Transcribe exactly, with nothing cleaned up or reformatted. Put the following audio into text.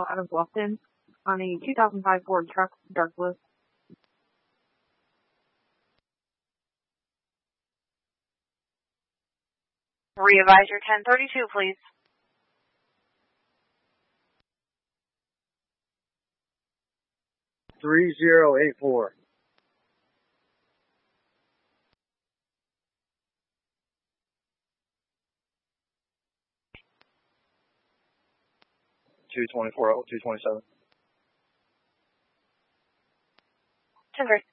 out of Bluffton on a two thousand five Ford truck, dark blue. Readvisor ten thirty-two, please. three zero eight four. two twenty-four, two twenty-seven. ten thirty.